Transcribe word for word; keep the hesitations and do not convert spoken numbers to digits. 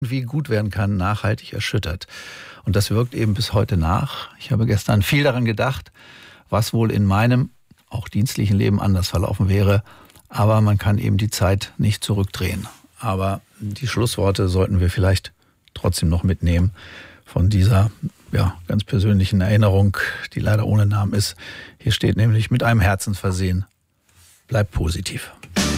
wie gut werden kann, nachhaltig erschüttert. Und das wirkt eben bis heute nach. Ich habe gestern viel daran gedacht, was wohl in meinem, auch dienstlichen Leben anders verlaufen wäre. Aber man kann eben die Zeit nicht zurückdrehen. Aber die Schlussworte sollten wir vielleicht trotzdem noch mitnehmen von dieser ja, ganz persönlichen Erinnerung, die leider ohne Namen ist. Hier steht nämlich: mit einem Herzensversehen, bleib positiv.